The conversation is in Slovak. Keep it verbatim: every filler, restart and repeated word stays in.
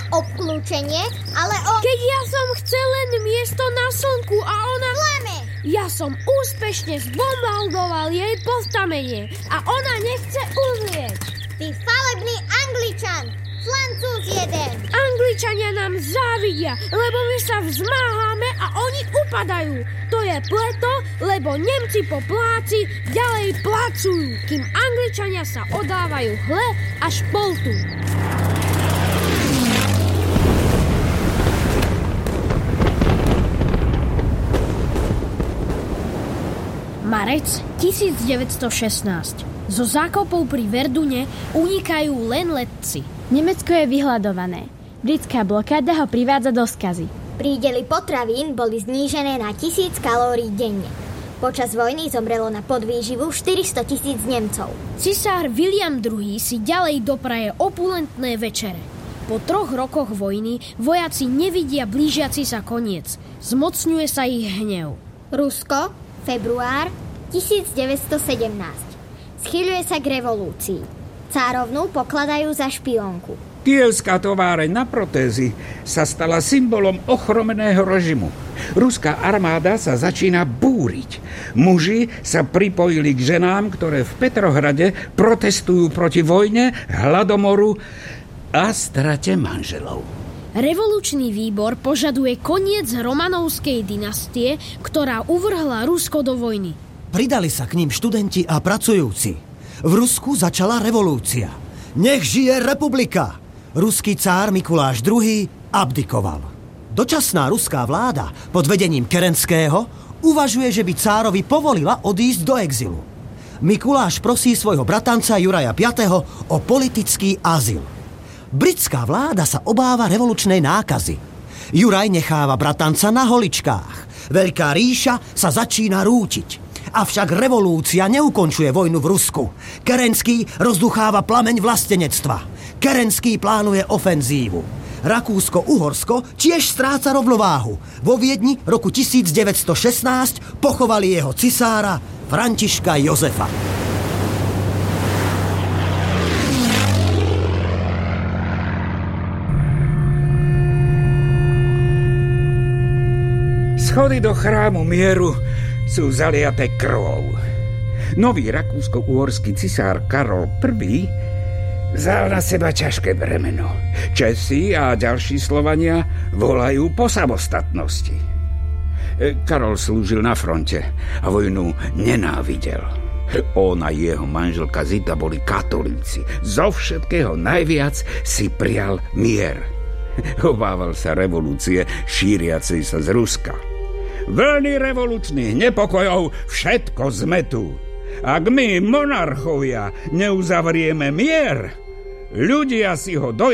obklúčenie, ale on... Keď ja som chcel len miesto na slnku a ona... Klame! Ja som úspešne zbombardoval jej postavenie a ona nechce umrieť. Ty falebný Angličan! Francúz jeden! Angličania nám závidia, lebo my sa vzmáhame a oni upadajú. To je preto, lebo Nemci po pláci ďalej placujú, kým Angličania sa odávajú hle a špoltu. Marec tisícdeväťstošestnásť. Zo zákopov pri Verdune unikajú len letci. Nemecko je vyhľadované. Britská blokáda ho privádza do skazy. Prídely potravín boli znížené na tisíc kalórií denne. Počas vojny zomrelo na podvýživu štyristo tisíc Nemcov. Cisár William druhý. si ďalej dopraje opulentné večere. Po troch rokoch vojny vojaci nevidia blížiaci sa koniec. Zmocňuje sa ich hnev. Rusko, február tisícdeväťstosedemnásť. Schyľuje sa k revolúcii. Cárovnu pokladajú za špiónku. Kievská továreň na protézy sa stala symbolom ochromeného režimu. Ruská armáda sa začína búriť. Muži sa pripojili k ženám, ktoré v Petrohrade protestujú proti vojne, hladomoru a strate manželov. Revolučný výbor požaduje koniec Romanovskej dynastie, ktorá uvrhla Rusko do vojny. Pridali sa k ním študenti a pracujúci. V Rusku začala revolúcia. Nech žije republika! Ruský cár Mikuláš druhý. abdikoval. Dočasná ruská vláda pod vedením Kerenského uvažuje, že by cárovi povolila odísť do exilu. Mikuláš prosí svojho bratanca Juraja piateho o politický azyl. Britská vláda sa obáva revolučnej nákazy. Juraj necháva bratanca na holičkách. Veľká ríša sa začína rútiť. Avšak revolúcia neukončuje vojnu v Rusku. Kerenský rozducháva plameň vlastenectva. Kerenský plánuje ofenzívu. Rakúsko-Uhorsko tiež stráca rovnováhu. Vo Viedni roku tisícdeväťstošestnásť pochovali jeho cisára Františka Jozefa. Schody do chrámu mieru sú zaliaté krvou. Nový rakúsko-uhorský cisár Karol prvý. vzal na seba ťažké bremeno. Česi a ďalší Slovania volajú po samostatnosti. Karol slúžil na fronte a vojnu nenávidel. On a jeho manželka Zita boli katolíci. Zo všetkého najviac si prial mier. Obával sa revolúcie šíriacej sa z Ruska. Vlny revolučných nepokojov všetko zmetú. Ak my, monarchovia, neuzavrieme mier, ľudia si ho do